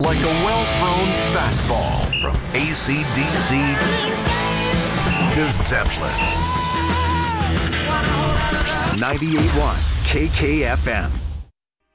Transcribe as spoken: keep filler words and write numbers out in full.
like a well-thrown fastball from A C D C to Zeppelin. ninety-eight point one K K F M.